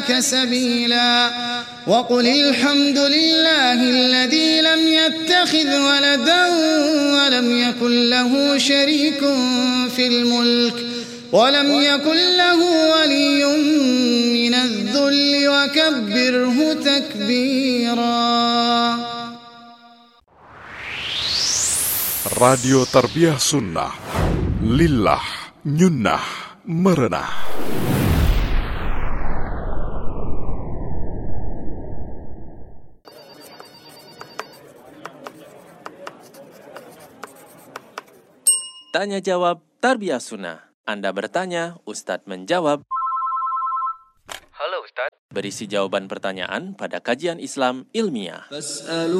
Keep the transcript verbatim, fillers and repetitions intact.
ذلك سبيلا وقل الحمد لله الذي لم يتخذ ولدا ولم يكن له شريك في الملك ولم يكن له ولي من الذل وكبره تكبيرا. Radio Tarbiyah Sunnah, Lillah, Nyunnah, Merenah. Tanya jawab Tarbiyah Sunnah. Anda bertanya, Ustadz menjawab. Halo Ustadz. Berisi jawaban pertanyaan pada kajian Islam ilmiah.